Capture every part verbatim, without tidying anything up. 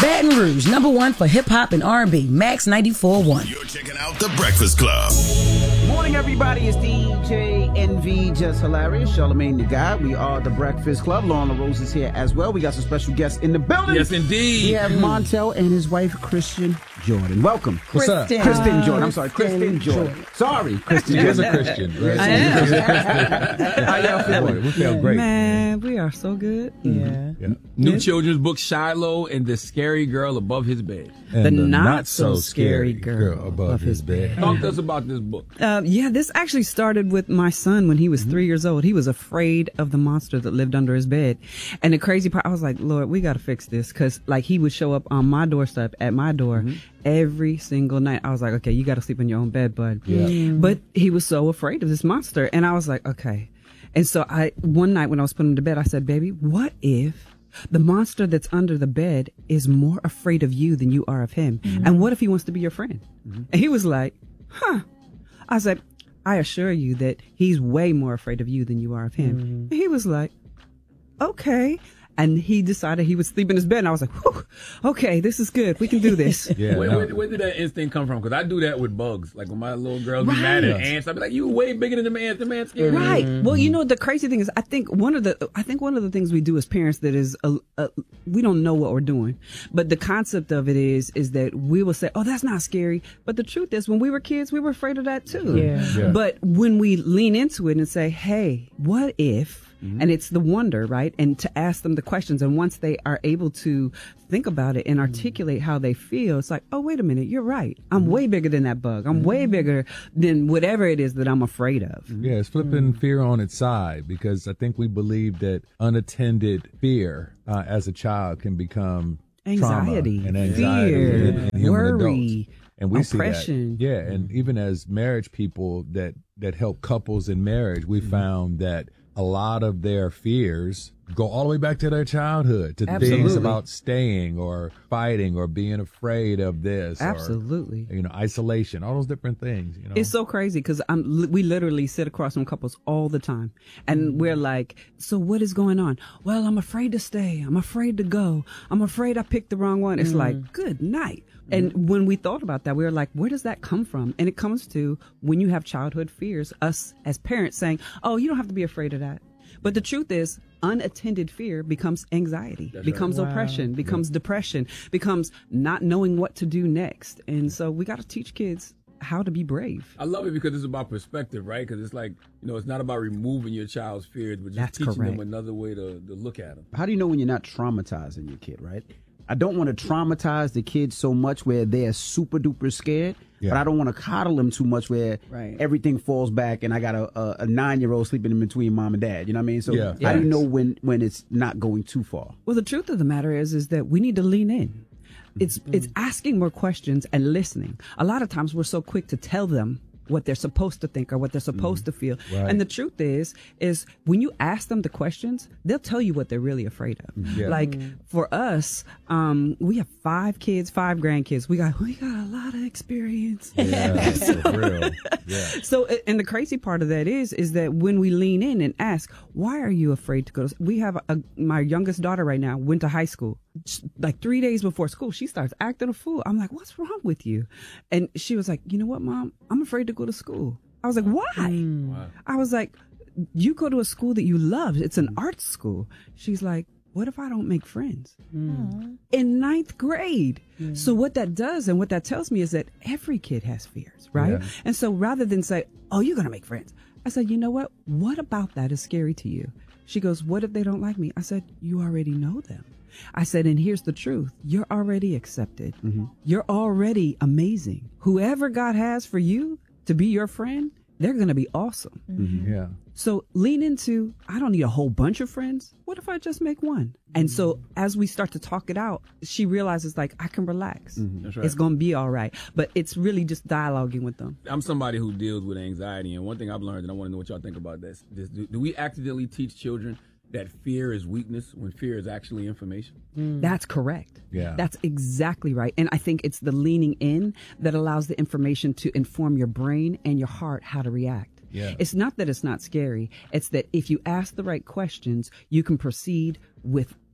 Baton Rouge, number one for hip hop and R and B, Max ninety-four point one. You're checking out The Breakfast Club. Morning, everybody. It's D J N V, Just Hilarious, Charlamagne the Guy. We are The Breakfast Club. Lauren LaRose is here as well. We got some special guests in the building. Yes, indeed. We have Montel and his wife, Christian Jordan. Welcome. What's up? Kristen, Kristen Jordan. I'm sorry, Kristen Jordan. Jordan. Sorry, Kristen She Jordan. is a Christian. Right? I am. How y'all feeling? We feel great. Man, we are so good. Mm-hmm. Yeah. Yeah. New Yes. children's book, Shiloh and the Scary Girl Above His Bed. And The not so scary girl above his bed. Talk to us about this book. Uh, yeah, this actually started with my son when he was three years old. He was afraid of the monster that lived under his bed. And the crazy part, I was like, Lord, we got to fix this. Because, like, he would show up on my doorstep at my door mm-hmm. every single night. I was like, okay, you got to sleep in your own bed, bud. Yeah. Mm. But he was so afraid of this monster. And I was like, okay. And so I one night when I was putting him to bed, I said, baby, what if the monster that's under the bed is more afraid of you than you are of him? Mm-hmm. And what if he wants to be your friend? Mm-hmm. And he was like, huh. I said, I assure you that he's way more afraid of you than you are of him. Mm-hmm. And he was like, okay. And he decided he would sleep in his bed. And I was like, whew, okay, this is good. We can do this. yeah, where, where, where did that instinct come from? Because I do that with bugs. Like when my little girls right. be mad at ants, I'd be like, you way bigger than the ants. The man's scared. Right. Mm-hmm. Well, you know, the crazy thing is, I think one of the, I think one of the things we do as parents that is, a, a, we don't know what we're doing. But the concept of it is, is that we will say, oh, that's not scary. But the truth is, when we were kids, we were afraid of that too. Yeah. Yeah. But when we lean into it and say, hey, what if? Mm-hmm. And it's the wonder, right? And to ask them the questions. And once they are able to think about it and articulate how they feel, it's like, oh, wait a minute, you're right. I'm mm-hmm. way bigger than that bug. I'm mm-hmm. way bigger than whatever it is that I'm afraid of. Yeah, it's flipping mm-hmm. fear on its side, because I think we believe that unattended fear uh, as a child can become anxiety, trauma and anxiety fear, in, in human worry. adults. And we oppression. see that. Yeah, and even as marriage people that, that help couples in marriage, we mm-hmm. found that a lot of their fears go all the way back to their childhood, to Absolutely. things about staying or fighting or being afraid of this. Absolutely. Or, you know, isolation, all those different things. You know? It's so crazy because I'm we literally sit across from couples all the time. And we're like, so what is going on? Well, I'm afraid to stay. I'm afraid to go. I'm afraid I picked the wrong one. It's mm. like, good night. And when we thought about that, we were like, where does that come from? And it comes to when you have childhood fears, us as parents saying, oh, you don't have to be afraid of that. But the truth is, unattended fear becomes anxiety, That's becomes right. wow. oppression, becomes yeah. depression, becomes not knowing what to do next. And so we got to teach kids how to be brave. I love it because it's about perspective, right? Because it's like, you know, it's not about removing your child's fears, but just That's teaching correct. them another way to, to look at them. How do you know when you're not traumatizing your kid, right? I don't want to traumatize the kids so much where they're super duper scared, yeah. but I don't want to coddle them too much where right. everything falls back and I got a, a, a nine-year-old sleeping in between mom and dad. You know what I mean? So yeah. how yes. do you know when, when it's not going too far? Well, the truth of the matter is, is that we need to lean in. It's mm-hmm. it's asking more questions and listening. A lot of times we're so quick to tell them what they're supposed to think or what they're supposed mm. to feel. Right. And the truth is, is when you ask them the questions, they'll tell you what they're really afraid of. Yeah. Like mm. for us, um, we have five kids, five grandkids. We got, we got a lot of experience. Yeah, for real. Yeah. So, and the crazy part of that is, is that when we lean in and ask, why are you afraid to go to, we have a, my youngest daughter right now went to high school. Like three days before school, she starts acting a fool. I'm like, what's wrong with you? And she was like, you know what, Mom? I'm afraid to go to school. I was like, why? Mm. Wow. I was like, you go to a school that you love. It's an art school. She's like, what if I don't make friends? Mm. In ninth grade. Mm. So what that does and what that tells me is that every kid has fears, right? Yeah. And so rather than say, oh, you're going to make friends, I said, you know what? What about that is scary to you? She goes, what if they don't like me? I said, you already know them. I said, and here's the truth. You're already accepted. Mm-hmm. You're already amazing. Whoever God has for you to be your friend, they're going to be awesome. Mm-hmm. Yeah. So lean into, I don't need a whole bunch of friends. What if I just make one? And so as we start to talk it out, she realizes like, I can relax. Mm-hmm. That's right. It's going to be all right. But it's really just dialoguing with them. I'm somebody who deals with anxiety. And one thing I've learned, and I want to know what y'all think about this, this do, do we accidentally teach children that fear is weakness when fear is actually information? Mm. That's correct. Yeah. That's exactly right. And I think it's the leaning in that allows the information to inform your brain and your heart how to react. Yeah. It's not that it's not scary. It's that if you ask the right questions, you can proceed with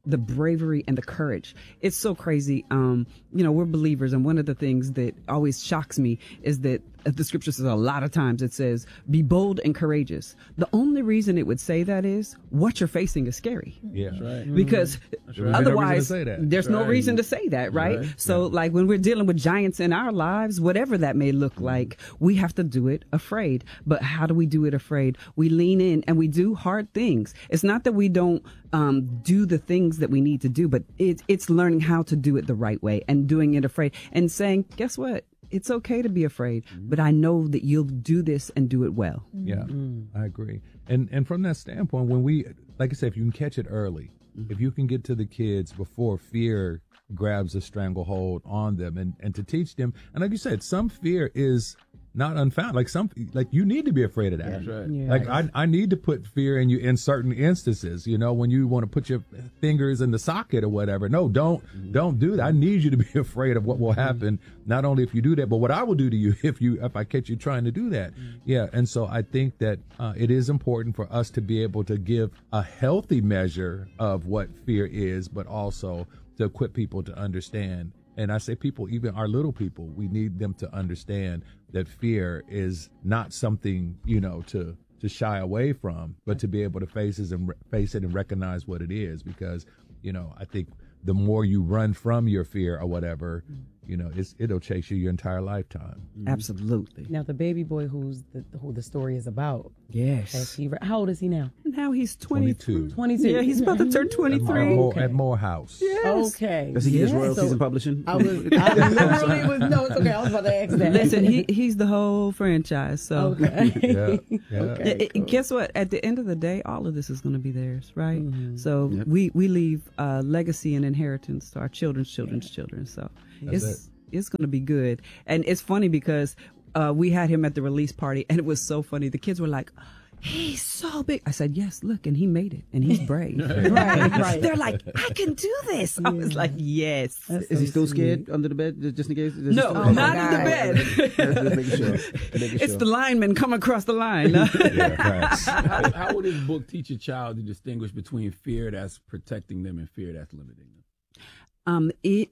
the bravery and the courage. It's so crazy. Um, you know, we're believers, and one of the things that always shocks me is that the scripture says a lot of times it says, be bold and courageous. The only reason it would say that is what you're facing is scary. Yeah. That's right. Because right. otherwise, There's no reason to say that. there's no Right. reason to say that, right? Right. So, Yeah. like when we're dealing with giants in our lives, whatever that may look like, we have to do it afraid. But how do we do it afraid? We lean in and we do hard things. It's not that we don't um, do the things that we need to do, but it, it's learning how to do it the right way and doing it afraid and saying, guess what? It's okay to be afraid, but I know that you'll do this and do it well. Yeah, I agree. And and from that standpoint, when we, like I said, if you can catch it early, if you can get to the kids before fear grabs a stranglehold on them, and, and to teach them, and like you said, some fear is not unfounded. Like some, like you need to be afraid of that. That's right. Yeah. Like I, I need to put fear in you in certain instances. You know, when you want to put your fingers in the socket or whatever. No, don't, mm-hmm. don't do that. I need you to be afraid of what will happen. Mm-hmm. Not only if you do that, but what I will do to you if you, if I catch you trying to do that. Mm-hmm. Yeah. And so I think that uh, it is important for us to be able to give a healthy measure of what fear is, but also to equip people to understand. And I say people, even our little people, we need them to understand that fear is not something, you know, to, to shy away from, but to be able to face it and re- face it and recognize what it is. Because, you know, I think the more you run from your fear or whatever, you know, it's, it'll chase you your entire lifetime. Absolutely. Now, the baby boy who's the, who the story is about. Yes. Has he, how old is he now? Now he's twenty-two. twenty-two. Yeah, he's about to turn At, twenty-three. Moore, at Morehouse. Yes. Okay. Does he get his Yeah. royalties So in publishing? I was, I literally was, no, it's okay. I was about to ask that. Listen, he he's the whole franchise. So Okay. Yeah, yeah. Okay. It- it- cool. guess what? At the end of the day, all of this is going to be theirs, right? Mm-hmm. So Yep. we we leave uh, legacy and inheritance to our children's children's children. So That's it's it's going to be good. And it's funny because uh, we had him at the release party, and it was so funny. The kids were like, he's so big. I said, yes, look, and he made it, and he's brave. Right, right. They're like, I can do this. I was like, yes. Is he still scared under the bed, just in case? Is he No, still- Oh, not my in the God. bed. Just making sure. Making It's sure. the lineman coming across the line. Yeah, facts. how, how would this book teach a child to distinguish between fear that's protecting them and fear that's limiting them? Um, it.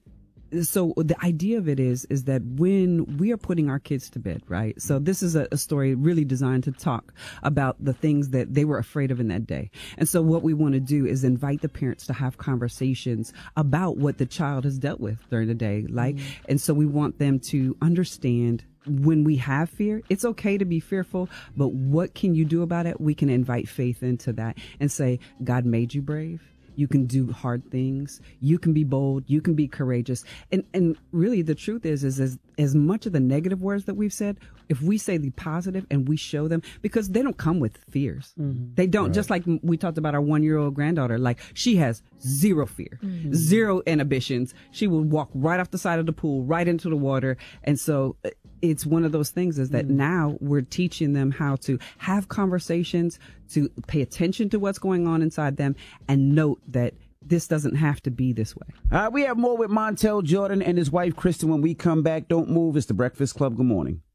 So the idea of it is, is that when we are putting our kids to bed, right? So this is a, a story really designed to talk about the things that they were afraid of in that day. And so what we want to do is invite the parents to have conversations about what the child has dealt with during the day. Like, mm-hmm. and so we want them to understand when we have fear, it's okay to be fearful, but what can you do about it? We can invite faith into that and say, God made you brave. You can do hard things. You can be bold. You can be courageous. And and really the truth is, is as, as much of the negative words that we've said, if we say the positive and we show them, because they don't come with fears. Mm-hmm. They don't. Right. Just like we talked about our one-year-old granddaughter, like she has zero fear, mm-hmm. zero inhibitions. She will walk right off the side of the pool, right into the water. And so it's one of those things is that mm-hmm. now we're teaching them how to have conversations, to pay attention to what's going on inside them, and note that this doesn't have to be this way. All right, we have more with Montel Jordan and his wife, Kristen, when we come back. Don't move. It's The Breakfast Club. Good morning.